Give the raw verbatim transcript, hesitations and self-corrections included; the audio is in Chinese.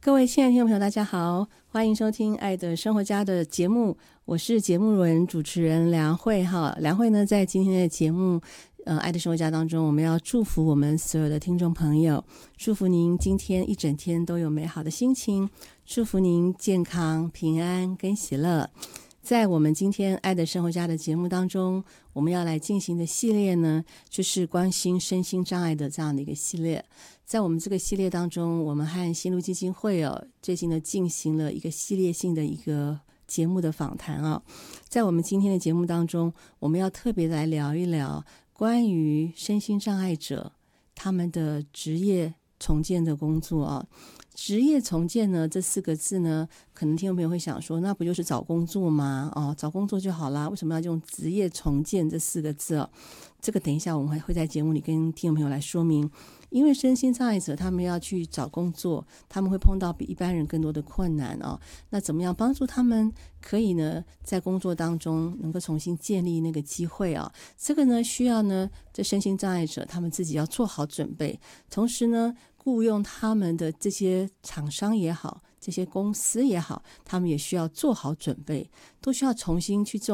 各位亲爱的听众朋友大家好，欢迎收听爱的生活家的节目，我是节目人主持人梁慧哈。梁慧呢在今天的节目呃，爱的生活家当中，我们要祝福我们所有的听众朋友，祝福您今天一整天都有美好的心情，祝福您健康平安跟喜乐。在我们今天爱的生活家的节目当中，我们要来进行的系列呢，就是关心身心障碍的这样的一个系列。在我们这个系列当中，我们和新路基金会哦，最近呢进行了一个系列性的一个节目的访谈啊。在我们今天的节目当中，我们要特别来聊一聊关于身心障碍者他们的职业重建的工作啊。职业重建呢这四个字呢，可能听众朋友会想说，那不就是找工作吗？哦，找工作就好啦，为什么要用职业重建这四个字哦？这个等一下我们会在节目里跟听众朋友来说明。因为身心障碍者他们要去找工作，他们会碰到比一般人更多的困难哦。那怎么样帮助他们可以呢在工作当中能够重新建立那个机会啊？这个呢需要呢这身心障碍者他们自己要做好准备，同时呢雇用他们的这些厂商也好，这些公司也好，他们也需要做好准备，都需要重新去做